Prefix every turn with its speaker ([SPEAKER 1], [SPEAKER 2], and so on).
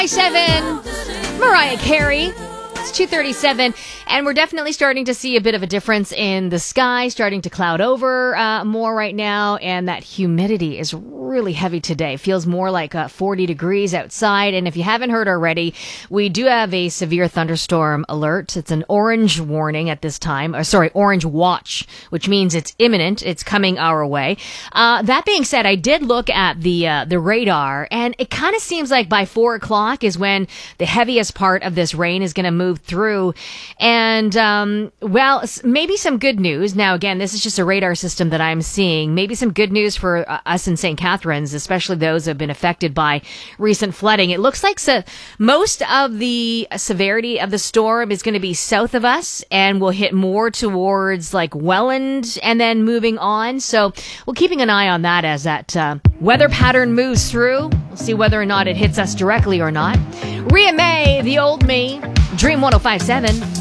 [SPEAKER 1] 7, Mariah Carey. It's 2:37, and we're definitely starting to see a bit of a difference in the sky, starting to cloud over more right now, and that humidity is really heavy today. Feels more like 40 degrees outside, and if you haven't heard already, we do have a severe thunderstorm alert. It's an orange warning at this time, orange watch, which means it's imminent. It's coming our way. That being said, I did look at the radar, and it kind of seems like by 4 o'clock is when the heaviest part of this rain is going to move through. And, maybe some good news. Now, again, this is just a radar system that I'm seeing. Maybe some good news for us in St. Catharines, especially those who have been affected by recent flooding. It looks like most of the severity of the storm is going to be south of us and will hit more towards like Welland and then moving on. So we're keeping an eye on that as that weather pattern moves through. We'll see whether or not it hits us directly or not. Rhea May, The Old Me, Dream 105.7.